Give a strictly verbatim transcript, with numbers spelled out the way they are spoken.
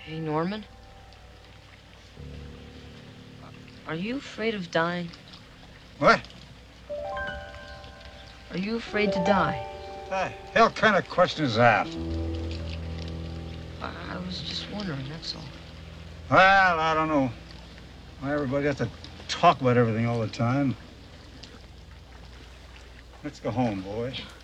Hey, Norman. Are you afraid of dying? What? Are you afraid to die? The hell kind of question is that? I, I was just wondering, that's all. Well, I don't know. Why everybody has to talk about everything all the time. Let's go home, boy.